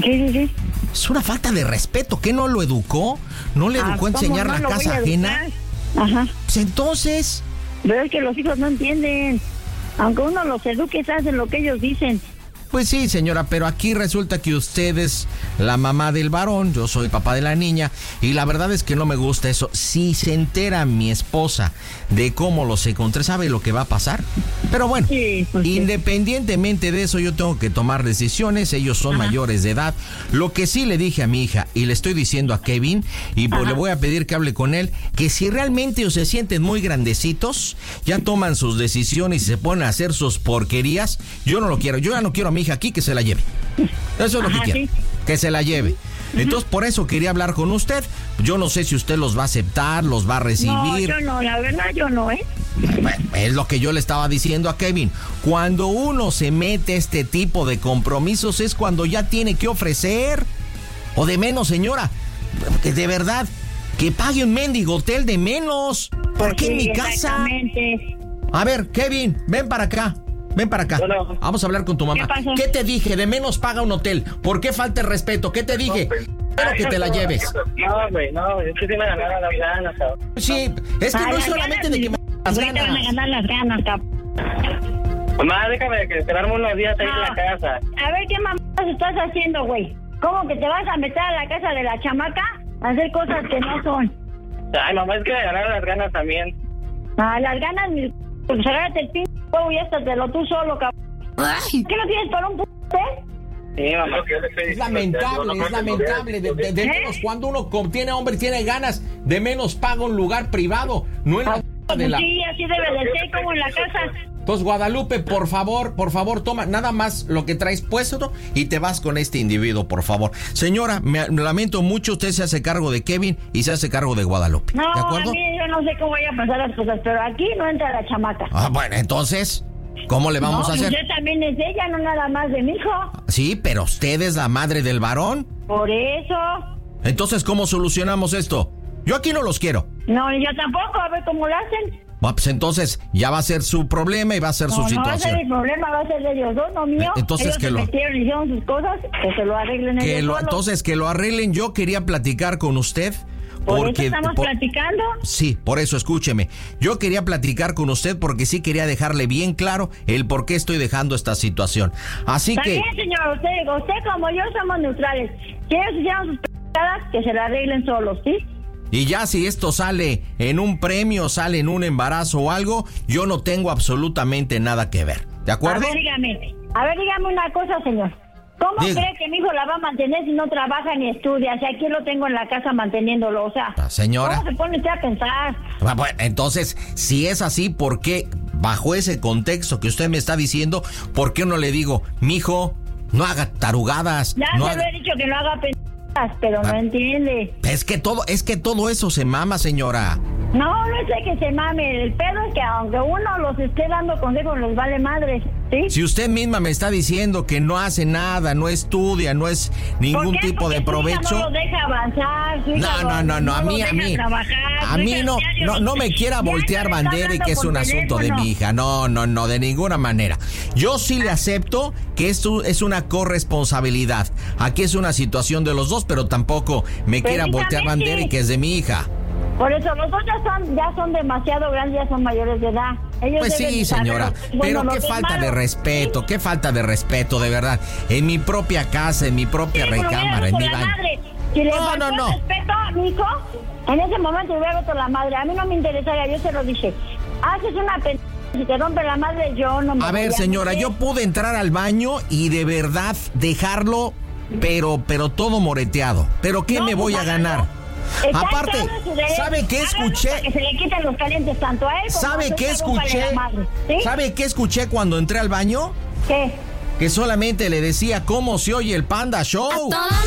Sí. Es una falta de respeto. ¿Qué no lo educó? ¿No le educó a enseñar ¿cómo no la lo casa voy a ajena? educar? Ajá. Pues entonces... Pero es que los hijos no entienden. Aunque uno los eduque, hacen lo que ellos dicen. Pues sí, señora, pero aquí resulta que usted es la mamá del varón, yo soy papá de la niña, y la verdad es que no me gusta eso. Si se entera mi esposa de cómo los encontré, ¿sabe lo que va a pasar? Pero bueno, Sí, pues sí. independientemente de eso, yo tengo que tomar decisiones, ellos son mayores de edad. Lo que sí le dije a mi hija, y le estoy diciendo a Kevin, y pues le voy a pedir que hable con él, que si realmente ellos se sienten muy grandecitos, ya toman sus decisiones y se ponen a hacer sus porquerías, yo no lo quiero, yo ya no quiero a mi hija aquí, que se la lleve. Eso es lo que quiero, sí. que se la lleve. Entonces, por eso quería hablar con usted. Yo no sé si usted los va a aceptar, los va a recibir. No, yo no, la verdad yo no, Bueno, es lo que yo le estaba diciendo a Kevin. Cuando uno se mete a este tipo de compromisos es cuando ya tiene que ofrecer. O de menos, señora, que de verdad, que pague un mendigo hotel de menos. ¿Por qué en mi casa? Exactamente. A ver, Kevin, ven para acá. Ven para acá. Bueno. Vamos a hablar con tu mamá. ¿Qué pasó? ¿Qué te dije? De menos paga un hotel. ¿Por qué falta el respeto? ¿Qué te dije? Quiero que te la lleves. No, güey, no, es que sí me ganaron las ganas, cabrón. Sí, es que no es las solamente ganas, de que me las güey, te van a ganas. ganar las ganas, Mamá, déjame quedarme unos días ahí en la casa. A ver, ¿qué mamadas estás haciendo, güey? ¿Cómo que te vas a meter a la casa de la chamaca a hacer cosas que no son? Ay, mamá, es que me ganaron las ganas también. Las ganas, pues agárrate el pinche huevo y éstatelo tú solo, cabrón. ¿Qué no tienes para un p***? Sí, mamá. Es lamentable, es lamentable. De menos, cuando uno tiene hombre y tiene ganas, de menos paga un lugar privado, no en la de la... Sí, así debe de ser, como en la casa. Entonces, Guadalupe, por favor, toma nada más lo que traes puesto y te vas con este individuo, por favor. Señora, me lamento mucho, usted se hace cargo de Kevin y se hace cargo de Guadalupe. No, ¿De a acuerdo? mí yo no sé cómo vayan a pasar las cosas, pero aquí no entra la chamaca. Ah, bueno, entonces, ¿cómo le vamos No, a hacer? Usted también es ella, no nada más de mi hijo. Sí, pero usted es la madre del varón. Por eso. Entonces, ¿cómo solucionamos esto? Yo aquí no los quiero. No, yo tampoco, a ver cómo lo hacen. Bueno, pues entonces ya va a ser su problema y va a ser su No va a ser situación. el problema, va a ser de ellos dos, no mío. Entonces, ellos que se lo... metieron y hicieron sus cosas, que se lo arreglen ellos solos. Entonces, que lo arreglen. Yo quería platicar con usted. Por eso estamos platicando. Sí, por eso, escúcheme. Yo quería platicar con usted porque sí quería dejarle bien claro el por qué estoy dejando esta situación. Así que... También, señor, usted como yo somos neutrales. Si ellos hicieron sus pendejadas, que se la arreglen solos, ¿sí? Y ya si esto sale en un premio, sale en un embarazo o algo, yo no tengo absolutamente nada que ver. ¿De acuerdo? A ver, dígame una cosa, señor. ¿Cómo Diga. cree que mi hijo la va a mantener si no trabaja ni estudia? Si aquí lo tengo en la casa manteniéndolo, o sea... Señora. ¿Cómo se pone usted a pensar? Bueno, entonces, si es así, ¿por qué, bajo ese contexto que usted me está diciendo, por qué no le digo, mijo, no haga tarugadas? Ya no se haga... lo he dicho que no haga pendejadas, pero no entiende. Es que todo eso se mama, señora. No es de que se mame. El pedo es que aunque uno los esté dando consejos, les vale madre, ¿sí? Si usted misma me está diciendo que no hace nada, no estudia, no es ningún ¿Por qué? tipo de Porque su hija provecho. no lo deja avanzar. Su hija No, a lo deja mí trabajar, a su mí hija no diario me quiera diario voltear le está bandera y hablando que es por un asunto de teléfono. mi hija. No, de ninguna manera. Yo sí le acepto que esto es una corresponsabilidad. Aquí es una situación de los dos, pero tampoco me quiera voltear bandera y que es de mi hija. Por eso, los dos ya son demasiado grandes, ya son mayores de edad. Ellos Pues deben sí, saber, señora, bueno, pero lo qué que es falta malo. de respeto, qué falta de respeto, de verdad. En mi propia casa, en mi propia Sí, pero recámara, hubiera en mi roto la baño. madre. Si le No, faltó no. respeto, mijo, en ese momento hubiera roto la madre. A mí no me interesaría, yo se lo dije. Haces una pendeja, si te rompe la madre, yo no me A ver, voy señora, meter. yo pude entrar al baño y de verdad dejarlo, pero todo moreteado. ¿Pero qué No, me voy pues, a ganar? Está Aparte, en todo su derecho. ¿sabe qué Hágalo escuché? para que se le quiten los calientes tanto a él como a ¿Sabe usted, qué rómpale escuché? la madre, ¿sí? ¿Sabe qué escuché cuando entré al baño? ¿Qué? Que solamente le decía cómo se oye el Panda Show.